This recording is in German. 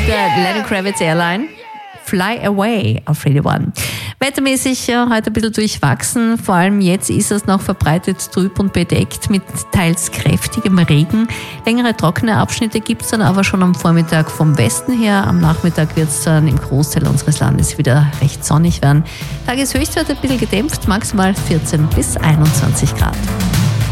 der Lenny Kravitz Airline. Fly Away auf Radio One. Wettermäßig heute ein bisschen durchwachsen, vor allem jetzt ist es noch verbreitet trüb und bedeckt mit teils kräftigem Regen. Längere trockene Abschnitte gibt es dann aber schon am Vormittag vom Westen her. Am Nachmittag wird es dann im Großteil unseres Landes wieder recht sonnig werden. Tageshöchstwert ein bisschen gedämpft, maximal 14 bis 21 Grad.